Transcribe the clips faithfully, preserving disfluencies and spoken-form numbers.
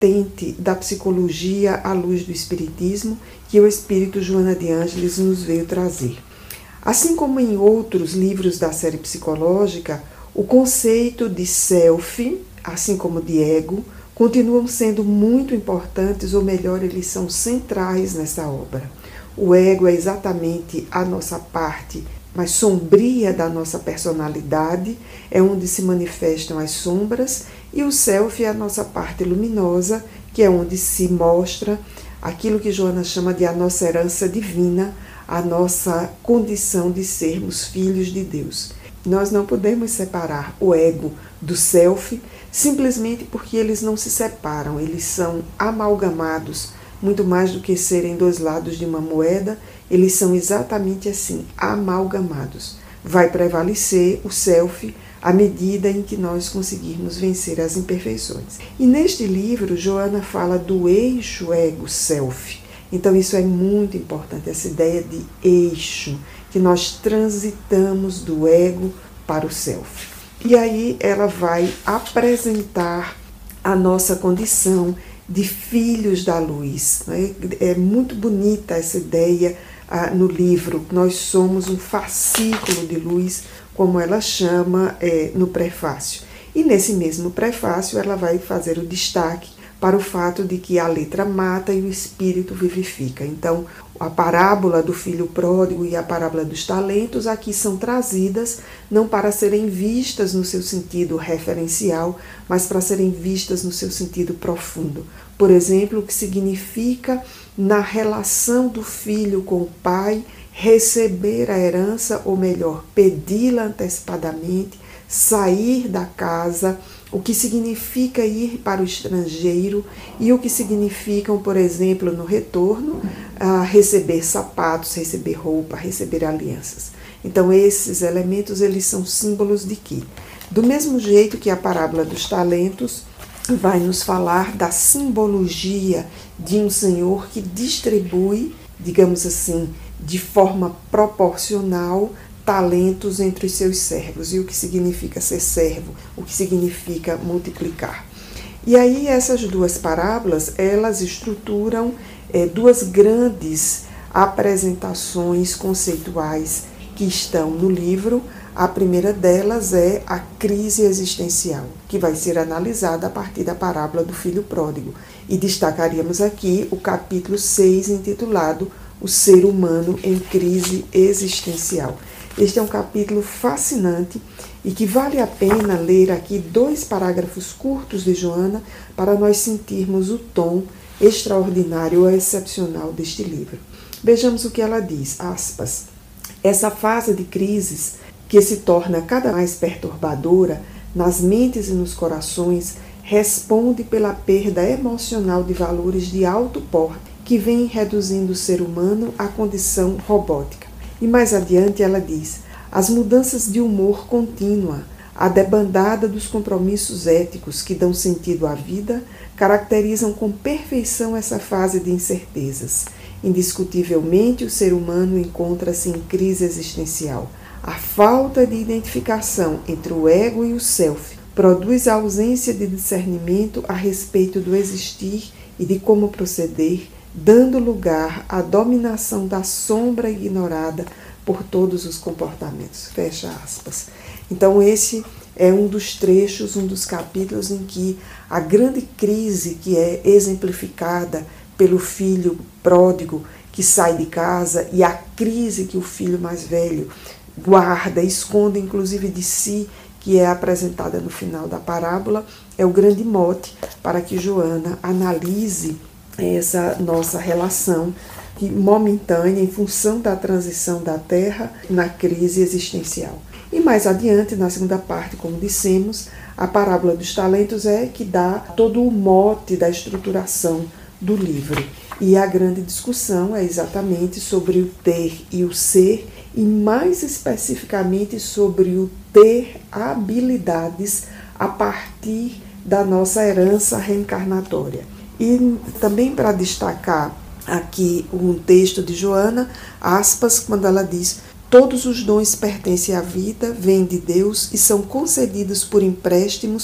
vertente da psicologia à luz do espiritismo que o espírito Joana de Ângeles nos veio trazer. Assim como em outros livros da série psicológica, o conceito de self, assim como de ego, continuam sendo muito importantes, ou melhor, eles são centrais nessa obra. O ego é exatamente a nossa parte mais sombria da nossa personalidade, é onde se manifestam as sombras, e o self é a nossa parte luminosa, que é onde se mostra aquilo que Joana chama de a nossa herança divina, a nossa condição de sermos filhos de Deus. Nós não podemos separar o ego do self, simplesmente porque eles não se separam, eles são amalgamados, muito mais do que serem dois lados de uma moeda, eles são exatamente assim, amalgamados. Vai prevalecer o self à medida em que nós conseguirmos vencer as imperfeições. E neste livro, Joana fala do eixo ego-self. Então isso é muito importante, essa ideia de eixo, que nós transitamos do ego para o self. E aí ela vai apresentar a nossa condição de filhos da luz. Né? É muito bonita essa ideia ah, no livro. Nós somos um fascículo de luz, como ela chama é, no prefácio. E nesse mesmo prefácio ela vai fazer o destaque para o fato de que a letra mata e o espírito vivifica. Então, a parábola do filho pródigo e a parábola dos talentos aqui são trazidas não para serem vistas no seu sentido referencial, mas para serem vistas no seu sentido profundo. Por exemplo, o que significa na relação do filho com o pai receber a herança, ou melhor, pedi-la antecipadamente, sair da casa, o que significa ir para o estrangeiro e o que significam, por exemplo, no retorno, uh, receber sapatos, receber roupa, receber alianças. Então, esses elementos, eles são símbolos de quê? Do mesmo jeito que a parábola dos talentos vai nos falar da simbologia de um Senhor que distribui, digamos assim, de forma proporcional, talentos entre os seus servos. E o que significa ser servo? O que significa multiplicar? E aí essas duas parábolas, elas estruturam é, duas grandes apresentações conceituais que estão no livro. A primeira delas é a crise existencial, que vai ser analisada a partir da parábola do filho pródigo. E destacaríamos aqui o capítulo seis, intitulado O Ser Humano em Crise Existencial. Este é um capítulo fascinante e que vale a pena ler aqui dois parágrafos curtos de Joana para nós sentirmos o tom extraordinário ou excepcional deste livro. Vejamos o que ela diz, aspas. Essa fase de crises que se torna cada mais perturbadora nas mentes e nos corações responde pela perda emocional de valores de alto porte que vem reduzindo o ser humano à condição robótica. E mais adiante ela diz, as mudanças de humor contínua, a debandada dos compromissos éticos que dão sentido à vida, caracterizam com perfeição essa fase de incertezas. Indiscutivelmente, o ser humano encontra-se em crise existencial. A falta de identificação entre o ego e o self produz a ausência de discernimento a respeito do existir e de como proceder, dando lugar à dominação da sombra ignorada por todos os comportamentos. Fecha aspas. Então esse é um dos trechos, um dos capítulos em que a grande crise que é exemplificada pelo filho pródigo que sai de casa e a crise que o filho mais velho guarda, esconde inclusive de si, que é apresentada no final da parábola, é o grande mote para que Joana analise essa nossa relação momentânea em função da transição da Terra na crise existencial. E mais adiante, na segunda parte, como dissemos, a parábola dos talentos é que dá todo o mote da estruturação do livro. E a grande discussão é exatamente sobre o ter e o ser, e mais especificamente sobre o ter habilidades a partir da nossa herança reencarnatória. E também para destacar aqui um texto de Joana, aspas, quando ela diz: todos os dons pertencem à vida, vêm de Deus e são concedidos por empréstimos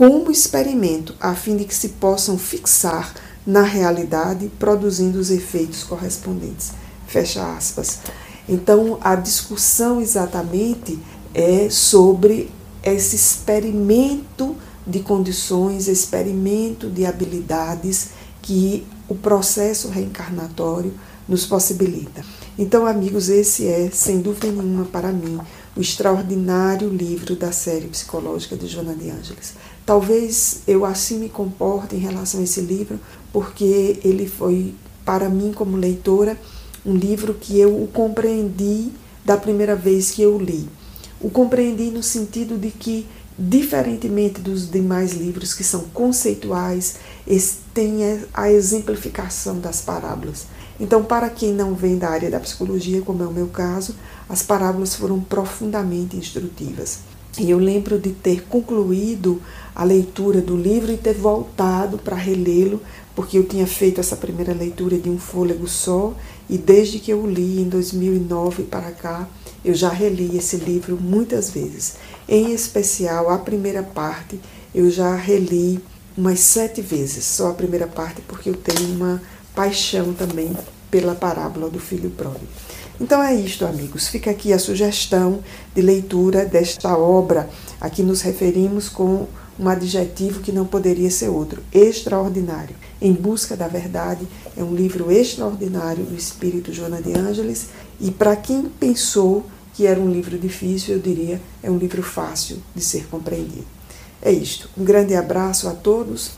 como experimento, a fim de que se possam fixar na realidade, produzindo os efeitos correspondentes. Fecha aspas. Então, a discussão exatamente é sobre esse experimento de condições, experimento de habilidades que o processo reencarnatório nos possibilita. Então, amigos, esse é, sem dúvida nenhuma, para mim, o extraordinário livro da série psicológica de Joana de Ângelis. Talvez eu assim me comporte em relação a esse livro, porque ele foi, para mim, como leitora, um livro que eu o compreendi da primeira vez que eu li. O compreendi no sentido de que, diferentemente dos demais livros que são conceituais, tem a exemplificação das parábolas. Então, para quem não vem da área da psicologia, como é o meu caso, as parábolas foram profundamente instrutivas. E eu lembro de ter concluído a leitura do livro e ter voltado para relê-lo, porque eu tinha feito essa primeira leitura de um fôlego só, e desde que eu li em dois mil e nove para cá, eu já reli esse livro muitas vezes. Em especial, a primeira parte, eu já reli umas sete vezes, só a primeira parte, porque eu tenho uma paixão também pela parábola do filho pródigo. Então é isto, amigos. Fica aqui a sugestão de leitura desta obra. Aqui nos referimos com um adjetivo que não poderia ser outro: extraordinário. Em Busca da Verdade é um livro extraordinário do espírito Joana de Ângelis, e para quem pensou que era um livro difícil, eu diria, é um livro fácil de ser compreendido. É isto. Um grande abraço a todos.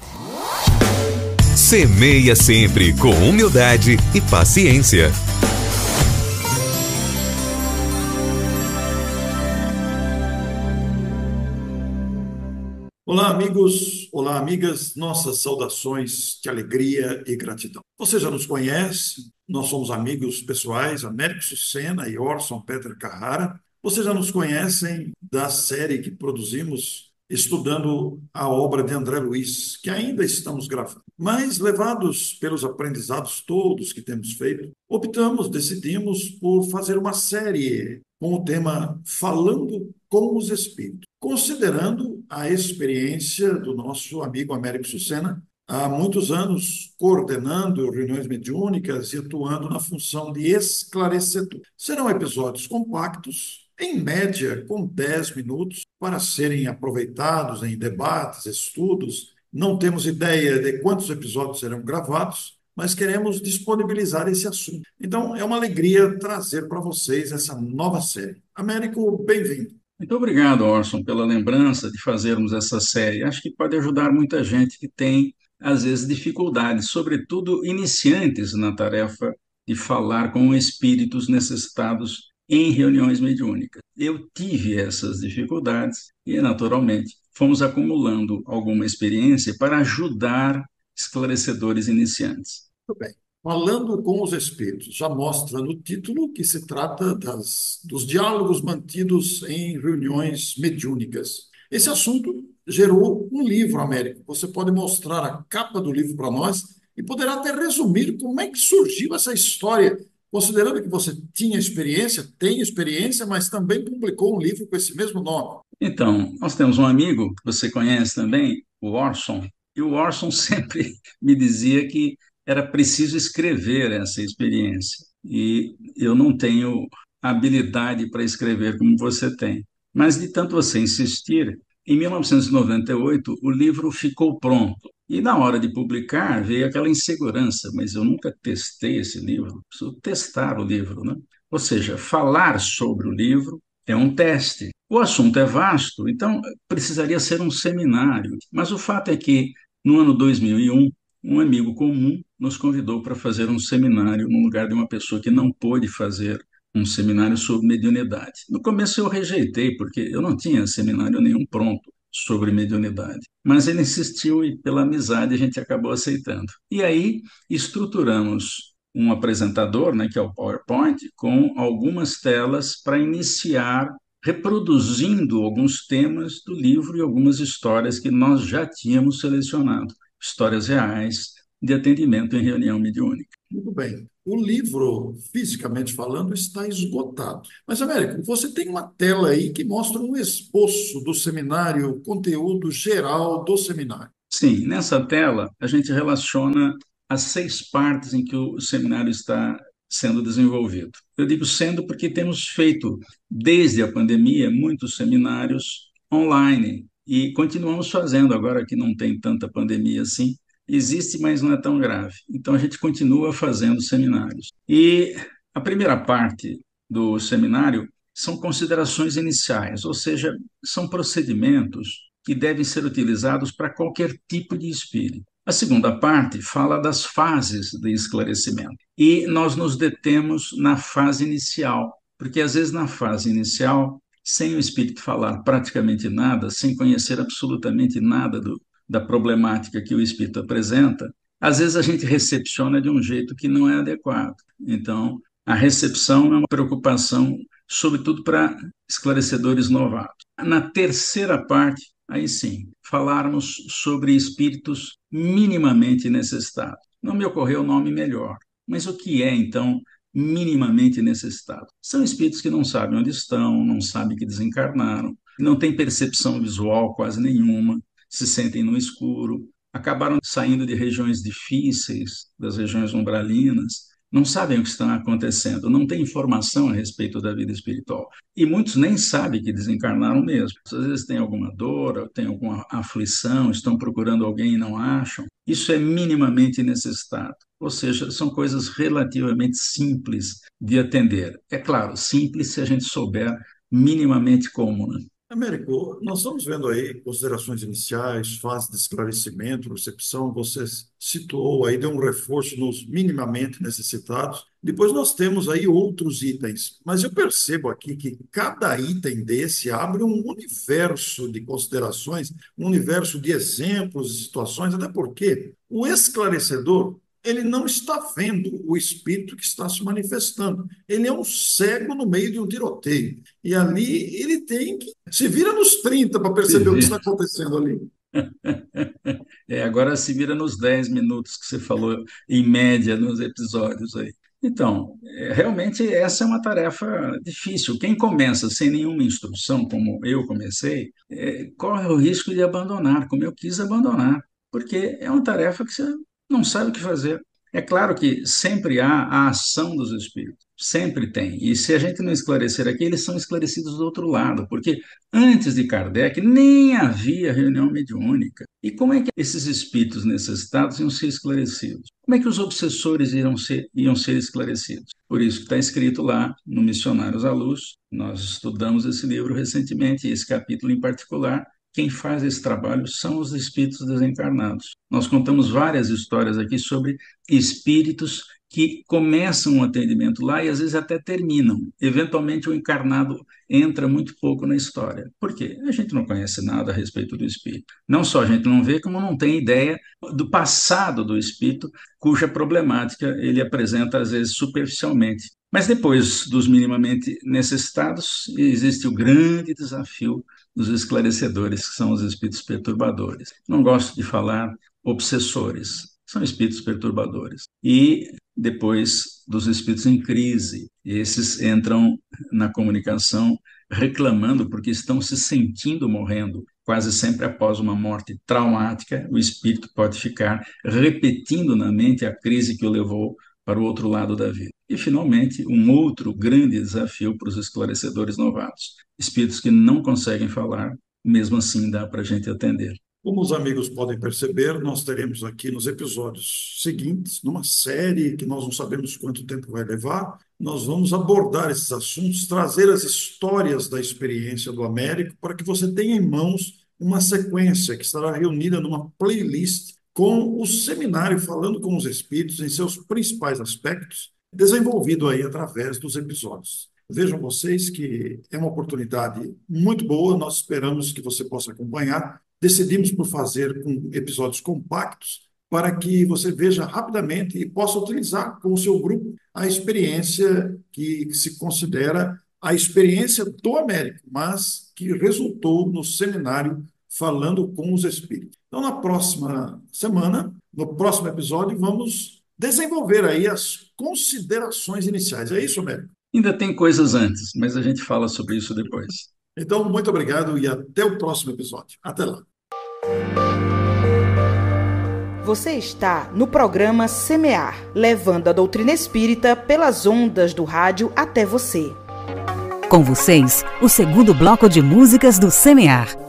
Semeia sempre com humildade e paciência. Olá, amigos, olá, amigas, nossas saudações de alegria e gratidão. Você já nos conhece, nós somos amigos pessoais, Américo Sucena e Orson Peter Carrara. Vocês já nos conhecem da série que produzimos estudando a obra de André Luiz, que ainda estamos gravando. Mas, levados pelos aprendizados todos que temos feito, optamos, decidimos por fazer uma série com o tema Falando com os Espíritos, considerando a experiência do nosso amigo Américo Sucena, há muitos anos coordenando reuniões mediúnicas e atuando na função de esclarecedor. Serão episódios compactos, em média com dez minutos, para serem aproveitados em debates, estudos. Não temos ideia de quantos episódios serão gravados, mas queremos disponibilizar esse assunto. Então, é uma alegria trazer para vocês essa nova série. Américo, bem-vindo. Muito obrigado, Orson, pela lembrança de fazermos essa série. Acho que pode ajudar muita gente que tem, às vezes, dificuldades, sobretudo iniciantes na tarefa de falar com espíritos necessitados em reuniões mediúnicas. Eu tive essas dificuldades e, naturalmente, fomos acumulando alguma experiência para ajudar esclarecedores iniciantes. Muito bem. Falando com os espíritos, já mostra no título que se trata das, dos diálogos mantidos em reuniões mediúnicas. Esse assunto gerou um livro, Américo. Você pode mostrar a capa do livro para nós e poderá até resumir como é que surgiu essa história, considerando que você tinha experiência, tem experiência, mas também publicou um livro com esse mesmo nome. Então, nós temos um amigo que você conhece também, o Orson, e o Orson sempre me dizia que era preciso escrever essa experiência. E eu não tenho habilidade para escrever como você tem. Mas, de tanto você insistir, em mil novecentos e noventa e oito o livro ficou pronto. E na hora de publicar veio aquela insegurança, mas eu nunca testei esse livro, preciso testar o livro, né? Ou seja, falar sobre o livro é um teste. O assunto é vasto, então precisaria ser um seminário. Mas o fato é que, no ano dois mil e um, um amigo comum nos convidou para fazer um seminário no lugar de uma pessoa que não pôde fazer um seminário sobre mediunidade. No começo eu rejeitei, porque eu não tinha seminário nenhum pronto sobre mediunidade. Mas ele insistiu e, pela amizade, a gente acabou aceitando. E aí estruturamos um apresentador, né, que é o PowerPoint, com algumas telas para iniciar reproduzindo alguns temas do livro e algumas histórias que nós já tínhamos selecionado, histórias reais de atendimento em reunião mediúnica. Muito bem. O livro, fisicamente falando, está esgotado. Mas, Américo, você tem uma tela aí que mostra um esboço do seminário, o conteúdo geral do seminário. Sim, nessa tela a gente relaciona as seis partes em que o seminário está sendo desenvolvido. Eu digo sendo porque temos feito, desde a pandemia, muitos seminários online e continuamos fazendo, agora que não tem tanta pandemia assim. Existe, mas não é tão grave. Então a gente continua fazendo seminários. E a primeira parte do seminário são considerações iniciais, ou seja, são procedimentos que devem ser utilizados para qualquer tipo de espírito. A segunda parte fala das fases de esclarecimento. E nós nos detemos na fase inicial, porque às vezes na fase inicial, sem o espírito falar praticamente nada, sem conhecer absolutamente nada do, da problemática que o espírito apresenta, às vezes a gente recepciona de um jeito que não é adequado. Então, a recepção é uma preocupação, sobretudo para esclarecedores novatos. Na terceira parte, aí sim, falarmos sobre espíritos minimamente necessitados. Não me ocorreu o nome melhor, mas o que é, então, minimamente necessitado? São espíritos que não sabem onde estão, não sabem que desencarnaram, não têm percepção visual quase nenhuma, se sentem no escuro, acabaram saindo de regiões difíceis, das regiões umbralinas, não sabem o que está acontecendo, não têm informação a respeito da vida espiritual. E muitos nem sabem que desencarnaram mesmo. Às vezes têm alguma dor, têm alguma aflição, estão procurando alguém e não acham. Isso é minimamente necessitado. Ou seja, são coisas relativamente simples de atender. É claro, simples se a gente souber minimamente como, né? Américo, nós estamos vendo aí considerações iniciais, fase de esclarecimento, recepção. Você situou aí, deu um reforço nos minimamente necessitados. Depois nós temos aí outros itens, mas eu percebo aqui que cada item desse abre um universo de considerações, um universo de exemplos, de situações, até porque o esclarecedor, ele não está vendo o espírito que está se manifestando. Ele é um cego no meio de um tiroteio. E ali ele tem que se vira nos trinta para perceber o que está acontecendo ali. É, agora se vira nos dez minutos que você falou, em média, nos episódios aí. Então, é, realmente essa é uma tarefa difícil. Quem começa sem nenhuma instrução, como eu comecei, é, corre o risco de abandonar, como eu quis abandonar, porque é uma tarefa que você não sabe o que fazer. É claro que sempre há a ação dos espíritos, sempre tem. E se a gente não esclarecer aqui, eles são esclarecidos do outro lado, porque antes de Kardec nem havia reunião mediúnica. E como é que esses espíritos necessitados iam ser esclarecidos? Como é que os obsessores iam ser, iam ser esclarecidos? Por isso que está escrito lá no Missionários à Luz, nós estudamos esse livro recentemente, e esse capítulo em particular. Quem faz esse trabalho são os espíritos desencarnados. Nós contamos várias histórias aqui sobre espíritos que começam um atendimento lá e às vezes até terminam. Eventualmente o encarnado entra muito pouco na história. Por quê? A gente não conhece nada a respeito do espírito. Não só a gente não vê, como não tem ideia do passado do espírito, cuja problemática ele apresenta às vezes superficialmente. Mas depois dos minimamente necessitados, existe o grande desafio dos esclarecedores, que são os espíritos perturbadores. Não gosto de falar obsessores, são espíritos perturbadores. E depois dos espíritos em crise, esses entram na comunicação reclamando porque estão se sentindo morrendo. Quase sempre após uma morte traumática, o espírito pode ficar repetindo na mente a crise que o levou para o outro lado da vida. E, finalmente, um outro grande desafio para os esclarecedores novatos. Espíritos que não conseguem falar, mesmo assim dá para a gente atender. Como os amigos podem perceber, nós teremos aqui nos episódios seguintes, numa série que nós não sabemos quanto tempo vai levar, nós vamos abordar esses assuntos, trazer as histórias da experiência do Américo para que você tenha em mãos uma sequência que estará reunida numa playlist com o seminário Falando com os Espíritos em seus principais aspectos, desenvolvido aí através dos episódios. Vejam vocês que é uma oportunidade muito boa, nós esperamos que você possa acompanhar. Decidimos por fazer com episódios compactos para que você veja rapidamente e possa utilizar com o seu grupo a experiência que se considera a experiência do Américo, mas que resultou no seminário Falando com os Espíritos. Então, na próxima semana, no próximo episódio, vamos desenvolver aí as considerações iniciais. É isso, Américo? Ainda tem coisas antes, mas a gente fala sobre isso depois. Então, muito obrigado e até o próximo episódio. Até lá. Você está no programa Semear, levando a doutrina espírita pelas ondas do rádio até você. Com vocês, o segundo bloco de músicas do Semear.